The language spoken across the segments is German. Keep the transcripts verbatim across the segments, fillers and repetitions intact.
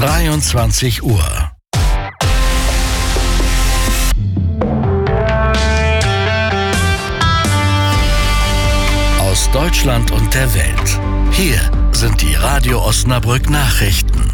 dreiundzwanzig Uhr. Aus Deutschland und der Welt. Hier sind die Radio Osnabrück Nachrichten.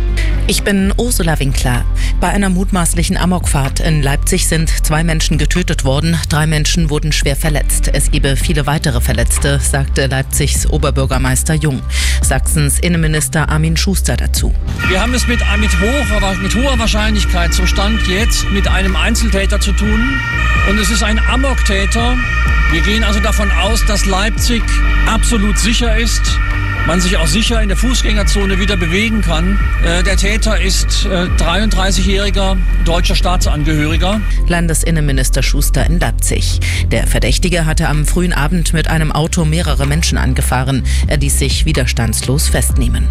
Ich bin Ursula Winkler. Bei einer mutmaßlichen Amokfahrt in Leipzig sind zwei Menschen getötet worden, drei Menschen wurden schwer verletzt. Es gebe viele weitere Verletzte, sagte Leipzigs Oberbürgermeister Jung. Sachsens Innenminister Armin Schuster dazu. Wir haben es mit, mit, hoher, mit hoher Wahrscheinlichkeit zum Stand jetzt mit einem Einzeltäter zu tun. Und es ist ein Amoktäter. Wir gehen also davon aus, dass Leipzig absolut sicher ist. Man sich auch sicher in der Fußgängerzone wieder bewegen kann. Äh, der Täter ist äh, dreiunddreißigjähriger deutscher Staatsangehöriger. Landesinnenminister Schuster in Leipzig. Der Verdächtige hatte am frühen Abend mit einem Auto mehrere Menschen angefahren. Er ließ sich widerstandslos festnehmen.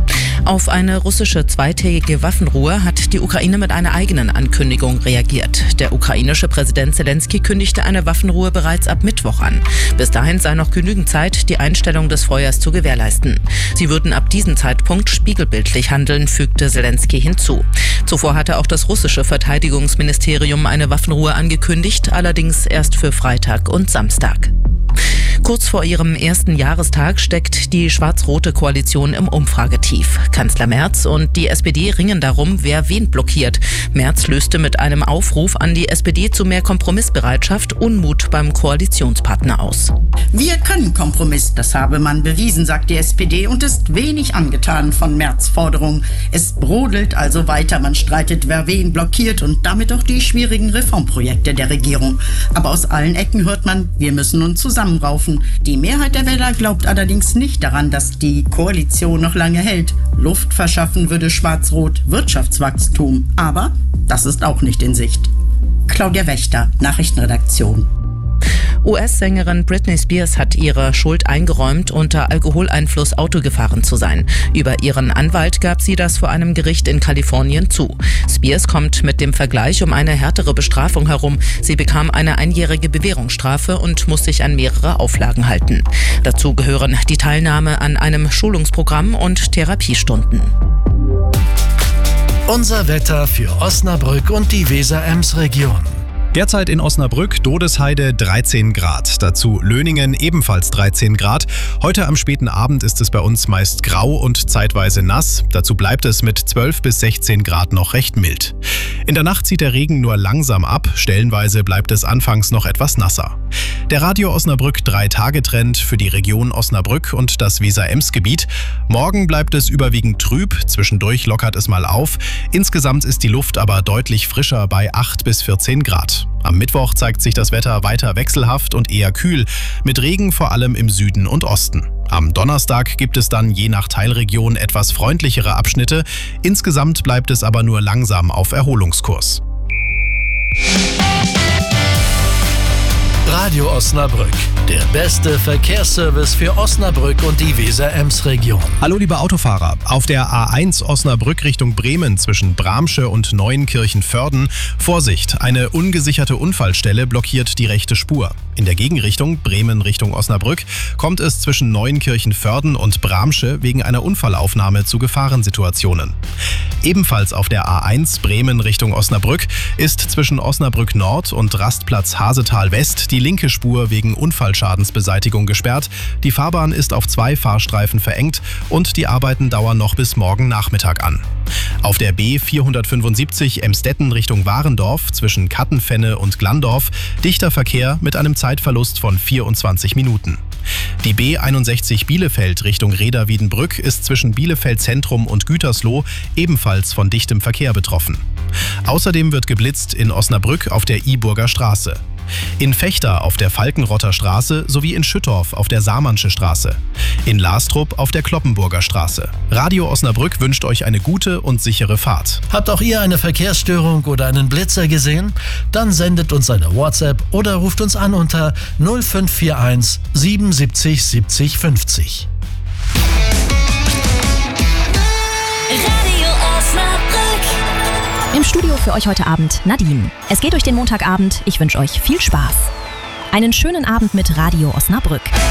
Auf eine russische zweitägige Waffenruhe hat die Ukraine mit einer eigenen Ankündigung reagiert. Der ukrainische Präsident Zelensky kündigte eine Waffenruhe bereits ab Mittwoch an. Bis dahin sei noch genügend Zeit, die Einstellung des Feuers zu gewährleisten. Sie würden ab diesem Zeitpunkt spiegelbildlich handeln, fügte Zelensky hinzu. Zuvor hatte auch das russische Verteidigungsministerium eine Waffenruhe angekündigt, allerdings erst für Freitag und Samstag. Kurz vor ihrem ersten Jahrestag steckt die schwarz-rote Koalition im Umfragetief. Kanzler Merz und die S P D ringen darum, wer wen blockiert. Merz löste mit einem Aufruf an die S P D zu mehr Kompromissbereitschaft Unmut beim Koalitionspartner aus. Wir können Kompromiss, das habe man bewiesen, sagt die S P D und ist wenig angetan von Merz' Forderung. Es brodelt also weiter, man streitet, wer wen blockiert und damit auch die schwierigen Reformprojekte der Regierung. Aber aus allen Ecken hört man, wir müssen uns zusammenraufen. Die Mehrheit der Wähler glaubt allerdings nicht daran, dass die Koalition noch lange hält. Luft verschaffen würde Schwarz-Rot Wirtschaftswachstum. Aber das ist auch nicht in Sicht. Claudia Wächter, Nachrichtenredaktion. U S-Sängerin Britney Spears hat ihre Schuld eingeräumt, unter Alkoholeinfluss Auto gefahren zu sein. Über ihren Anwalt gab sie das vor einem Gericht in Kalifornien zu. Spears kommt mit dem Vergleich um eine härtere Bestrafung herum. Sie bekam eine einjährige Bewährungsstrafe und muss sich an mehrere Auflagen halten. Dazu gehören die Teilnahme an einem Schulungsprogramm und Therapiestunden. Unser Wetter für Osnabrück und die Weser-Ems-Region. Derzeit in Osnabrück, Dodesheide dreizehn Grad, dazu Löningen ebenfalls dreizehn Grad. Heute am späten Abend ist es bei uns meist grau und zeitweise nass, dazu bleibt es mit zwölf bis sechzehn Grad noch recht mild. In der Nacht zieht der Regen nur langsam ab, stellenweise bleibt es anfangs noch etwas nasser. Der Radio Osnabrück drei Tage Trend für die Region Osnabrück und das Weser-Ems-Gebiet. Morgen bleibt es überwiegend trüb, zwischendurch lockert es mal auf. Insgesamt ist die Luft aber deutlich frischer bei acht bis vierzehn Grad. Am Mittwoch zeigt sich das Wetter weiter wechselhaft und eher kühl, mit Regen vor allem im Süden und Osten. Am Donnerstag gibt es dann je nach Teilregion etwas freundlichere Abschnitte. Insgesamt bleibt es aber nur langsam auf Erholungskurs. Radio Osnabrück, der beste Verkehrsservice für Osnabrück und die Weser-Ems-Region. Hallo liebe Autofahrer, auf der A eins Osnabrück Richtung Bremen zwischen Bramsche und Neuenkirchen-Vörden. Vorsicht, eine ungesicherte Unfallstelle blockiert die rechte Spur. In der Gegenrichtung, Bremen Richtung Osnabrück, kommt es zwischen Neuenkirchen-Vörden und Bramsche wegen einer Unfallaufnahme zu Gefahrensituationen. Ebenfalls auf der A eins Bremen Richtung Osnabrück ist zwischen Osnabrück Nord und Rastplatz Hasetal West die linke Spur wegen Unfallschadensbeseitigung gesperrt. Die Fahrbahn ist auf zwei Fahrstreifen verengt und die Arbeiten dauern noch bis morgen Nachmittag an. Auf der B vierhundertfünfundsiebzig Emstetten Richtung Warendorf zwischen Kattenfenne und Glandorf dichter Verkehr mit einem Zeitverlust von vierundzwanzig Minuten. Die B einundsechzig Bielefeld Richtung Reda-Wiedenbrück ist zwischen Bielefeld Zentrum und Gütersloh ebenfalls von dichtem Verkehr betroffen. Außerdem wird geblitzt in Osnabrück auf der Iburger Straße. In Vechta auf der Falkenrotter Straße sowie in Schüttorf auf der Saarmannsche Straße. In Lastrup auf der Kloppenburger Straße. Radio Osnabrück wünscht euch eine gute und sichere Fahrt. Habt auch ihr eine Verkehrsstörung oder einen Blitzer gesehen? Dann sendet uns eine WhatsApp oder ruft uns an unter null fünf vier eins siebenundsiebzig siebzig fünfzig. Radio Osnabrück. Im Studio für euch heute Abend Nadine. Es geht durch den Montagabend. Ich wünsche euch viel Spaß. Einen schönen Abend mit Radio Osnabrück.